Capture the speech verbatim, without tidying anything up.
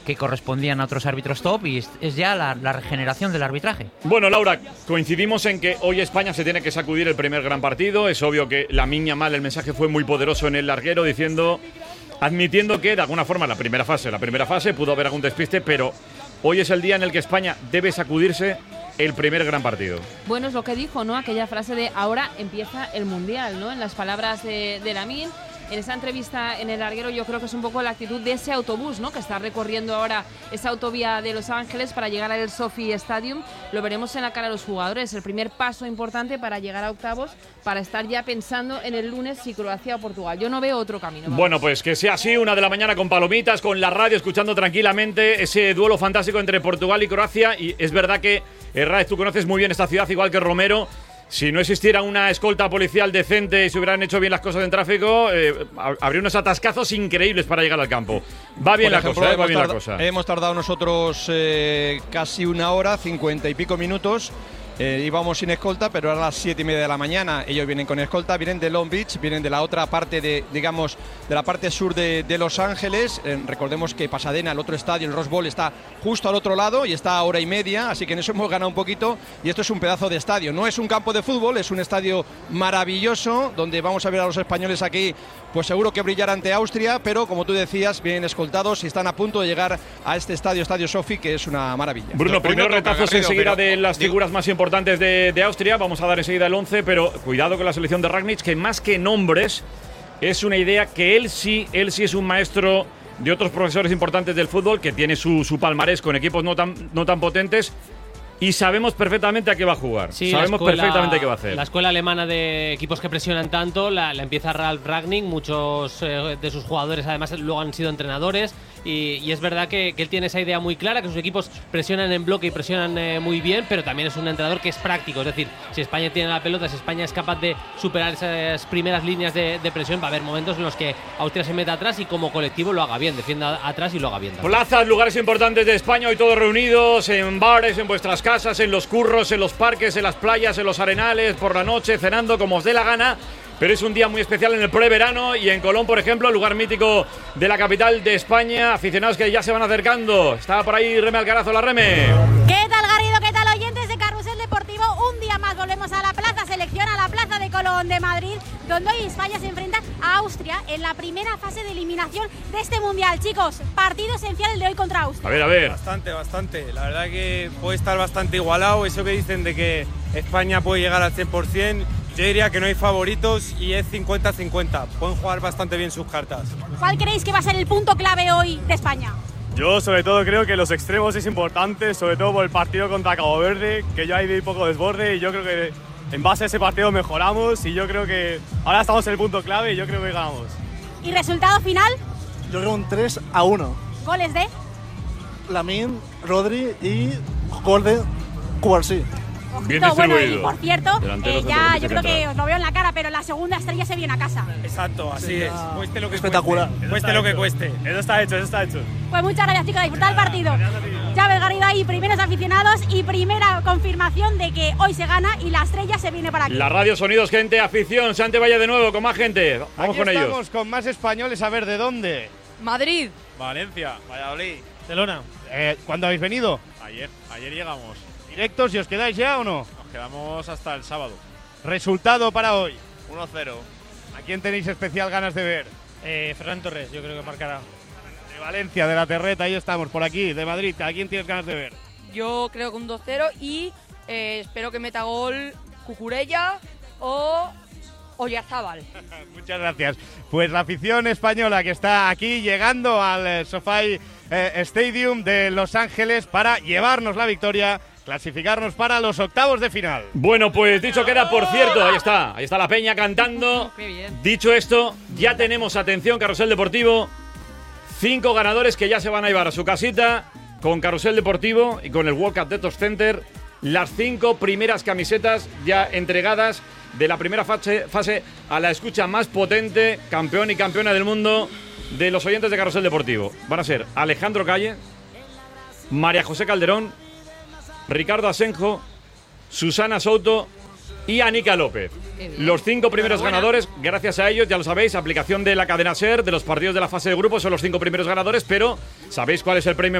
que correspondían a otros árbitros top y es, es ya la, la regeneración del arbitraje. Bueno, Laura, coincidimos en que hoy España se tiene que sacudir el primer gran partido. Es obvio que Lamine Yamal, el mensaje fue muy poderoso en el larguero, diciendo, admitiendo que de alguna forma la primera fase, la primera fase pudo haber algún despiste, pero hoy es el día en el que España debe sacudirse el primer gran partido. Bueno, es lo que dijo, ¿no? Aquella frase de ahora empieza el Mundial, ¿no? En las palabras de, de Lamine. En esa entrevista en el larguero yo creo que es un poco la actitud de ese autobús, ¿no? Que está recorriendo ahora esa autovía de Los Ángeles para llegar al SoFi Stadium. Lo veremos en la cara de los jugadores. El primer paso importante para llegar a octavos, para estar ya pensando en el lunes si Croacia o Portugal. Yo no veo otro camino. Vamos. Bueno, pues que sea así, una de la mañana con palomitas, con la radio, escuchando tranquilamente ese duelo fantástico entre Portugal y Croacia. Y es verdad que, Herráez, tú conoces muy bien esta ciudad, igual que Romero. Si no existiera una escolta policial decente y se hubieran hecho bien las cosas en tráfico, eh, habría unos atascazos increíbles para llegar al campo. Va bien, la, ejemplo, cosa, eh, va bien la cosa. Hemos tardado nosotros eh, casi una hora, cincuenta y pico minutos. Eh, íbamos sin escolta, pero eran las siete y media de la mañana. Ellos vienen con escolta, vienen de Long Beach, vienen de la otra parte de, digamos, de la parte sur de, de Los Ángeles. Eh, recordemos que Pasadena, el otro estadio, el Rose Bowl, está justo al otro lado y está a hora y media, así que en eso hemos ganado un poquito. Y esto es un pedazo de estadio. No es un campo de fútbol, es un estadio maravilloso, donde vamos a ver a los españoles aquí, pues seguro que brillar ante Austria, pero como tú decías, vienen escoltados y están a punto de llegar a este estadio, Estadio SoFi, que es una maravilla. Bruno, primero retazos enseguida de las figuras más importantes De, de Austria, vamos a dar enseguida el once, pero cuidado con la selección de Rangnick, que más que nombres es una idea que él sí, él sí es un maestro de otros profesores importantes del fútbol, que tiene su, su palmarés con equipos no tan, no tan potentes. Y sabemos perfectamente a qué va a jugar. Sí, sabemos escuela, perfectamente qué va a hacer. La escuela alemana de equipos que presionan tanto la, la empieza Ralf Rangnick. Muchos eh, de sus jugadores además luego han sido entrenadores. Y, y es verdad que, que él tiene esa idea muy clara, que sus equipos presionan en bloque y presionan eh, muy bien, pero también es un entrenador que es práctico. Es decir, si España tiene la pelota, si España es capaz de superar esas primeras líneas de, de presión, va a haber momentos en los que Austria se meta atrás y como colectivo lo haga bien, defienda atrás y lo haga bien también. Plazas, lugares importantes de España, hoy todos reunidos, en bares, en vuestras casas, en los curros, en los parques, en las playas, en los arenales, por la noche, cenando como os dé la gana. Pero es un día muy especial en el preverano y en Colón, por ejemplo, lugar mítico de la capital de España. Aficionados que ya se van acercando. Está por ahí Reme Alcarazo, la Reme. ¿Qué tal, Garrido? ¿Qué tal, oyentes de Carrusel Deportivo? Un día más volvemos a la Plaza Selección, a la Plaza de Colón de Madrid, donde hoy España se enfrenta a Austria en la primera fase de eliminación de este Mundial. Chicos, partido esencial el de hoy contra Austria. A ver, a ver. Bastante, bastante. La verdad que puede estar bastante igualado. Eso que dicen de que España puede llegar al cien por ciento. Yo diría que no hay favoritos y es cincuenta cincuenta. Pueden jugar bastante bien sus cartas. ¿Cuál creéis que va a ser el punto clave hoy de España? Yo sobre todo creo que los extremos es importante, sobre todo por el partido contra Cabo Verde, que ya hay un poco desborde y yo creo que en base a ese partido mejoramos y yo creo que ahora estamos en el punto clave y yo creo que ganamos. ¿Y resultado final? Yo creo un tres a uno. ¿Goles de? Lamine, Rodri y gol de Cubarsí. Bien distribuido. Bueno, y por cierto, eh, ya yo creo que os lo veo en la cara, pero la segunda estrella se viene a casa. Exacto, así sí, es. Cueste lo que espectacular. Cueste, cueste lo que cueste. Eso está hecho, eso está hecho. Pues muchas gracias, chicos, disfrutad el partido. Ya ves, Garrido, ahí primeros aficionados y primera confirmación de que hoy se gana y la estrella se viene para aquí. La radio, sonidos, gente, afición. Sante vaya de nuevo con más gente. Vamos aquí con ellos. Estamos con más españoles, a ver de dónde. Madrid. Valencia. Valladolid. Barcelona. Eh, ¿Cuándo habéis venido? Ayer, ayer llegamos. ¿Directos y os quedáis ya o no? Quedamos hasta el sábado. Resultado para hoy. uno cero. ¿A quién tenéis especial ganas de ver? Eh, Ferran Torres, yo creo que marcará. De Valencia, de la Terreta, ahí estamos, por aquí, de Madrid. ¿A quién tienes ganas de ver? Yo creo que un dos cero y eh, espero que meta gol Cucurella o Oyarzábal. Muchas gracias. Pues la afición española que está aquí llegando al eh, SoFi eh, Stadium de Los Ángeles para llevarnos la victoria, clasificarnos para los octavos de final. Bueno, pues dicho queda, por cierto, ahí está, ahí está la peña cantando. Qué bien. Dicho esto, ya tenemos, atención, Carrusel Deportivo, cinco ganadores que ya se van a llevar a su casita con Carrusel Deportivo y con el World Cup Detox Center. Las cinco primeras camisetas ya entregadas de la primera fase, fase a la escucha más potente, campeón y campeona del mundo de los oyentes de Carrusel Deportivo. Van a ser Alejandro Calle, María José Calderón, Ricardo Asenjo, Susana Souto y Anika López. Los cinco primeros ganadores, gracias a ellos, ya lo sabéis, aplicación de la cadena SER, de los partidos de la fase de grupos, son los cinco primeros ganadores, pero ¿sabéis cuál es el premio